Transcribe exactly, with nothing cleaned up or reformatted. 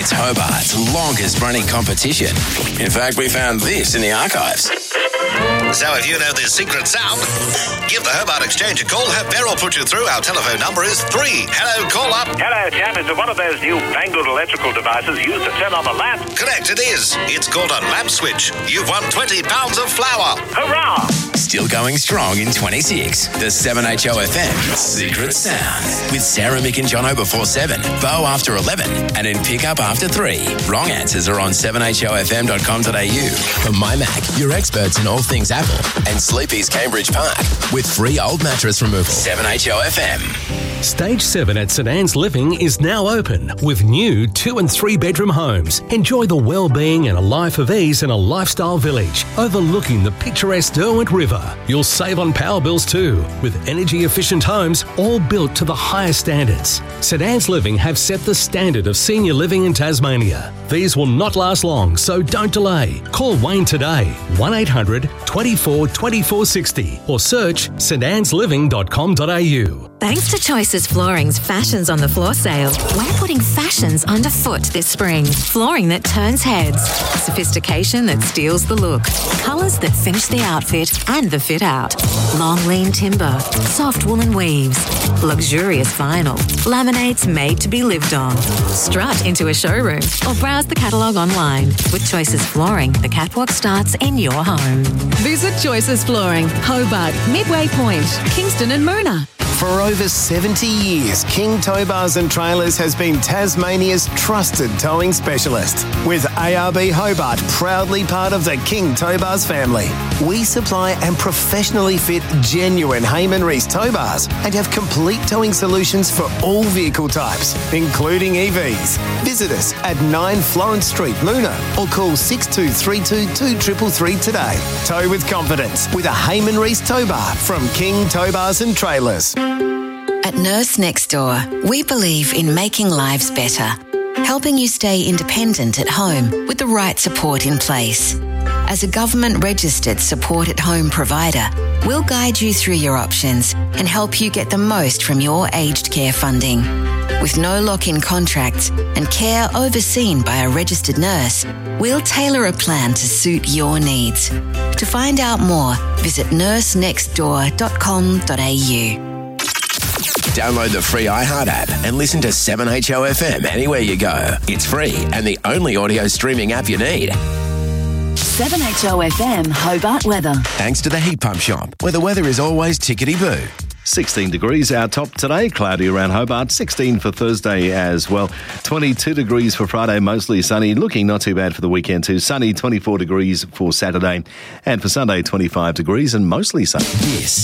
It's Hobart's longest running competition. In fact, we found this in the archives. So if you know this secret sound, give the Hobart Exchange a call. Have Beryl put you through. Our telephone number is three. Hello, call up. Hello, chap. Is it one of those new fangled electrical devices used to turn on the lamp? Correct, it is. It's called a lamp switch. You've won twenty pounds of flour. Hurrah! Still going strong in twenty-six. The seven H O F M Secret Sound. With Sarah, Mick and Jono before seven, Bo after eleven, and in Pickup after three. Wrong answers are on seven h o f m dot com dot a u. For MyMac, your experts in all things Apple. And Sleepy's Cambridge Park. With free old mattress removal. seven H O F M. Stage seven at St Anne's Living is now open with new two and three bedroom homes. Enjoy the well-being and a life of ease in a lifestyle village overlooking the picturesque Derwent River. You'll save on power bills too, with energy-efficient homes all built to the highest standards. St Anne's Living have set the standard of senior living in Tasmania. These will not last long, so don't delay. Call Wayne today, one eight hundred twenty-four twenty-four sixty, or search st annes living dot com dot a u. Thanks to Choices Flooring's Fashions on the Floor sale, we're putting fashions underfoot this spring. Flooring that turns heads, sophistication that steals the look, colours that finish the outfit and the fit out. Long lean timber, soft woolen weaves, luxurious vinyl, laminates made to be lived on. Strut into a showroom or browse the catalogue online. With Choices Flooring, the catwalk starts in your home. Visit Choices Flooring, Hobart, Midway Point, Kingston and Moona. For over seventy years, King Tow Bars and Trailers has been Tasmania's trusted towing specialist, with A R B Hobart proudly part of the King Tow Bars family. We supply and professionally fit genuine Heyman Reese tow bars and have complete towing solutions for all vehicle types, including E Vs. Visit us at nine Florence Street, Moona, or call six two three two, two three three three today. Tow with confidence with a Heyman Reese tow bar from King Tow Bars and Trailers. At Nurse Next Door, we believe in making lives better, helping you stay independent at home with the right support in place. As a government-registered support-at-home provider, we'll guide you through your options and help you get the most from your aged care funding. With no lock-in contracts and care overseen by a registered nurse, we'll tailor a plan to suit your needs. To find out more, visit nurse next door dot com dot a u. Download the free iHeart app and listen to seven H O F M anywhere you go. It's free and the only audio streaming app you need. seven H O F M Hobart weather. Thanks to the Heat Pump Shop, where the weather is always tickety-boo. sixteen degrees our top today, cloudy around Hobart, sixteen for Thursday as well, twenty-two degrees for Friday, mostly sunny, looking not too bad for the weekend too, sunny, twenty-four degrees for Saturday, and for Sunday, twenty-five degrees and mostly sunny. Yes.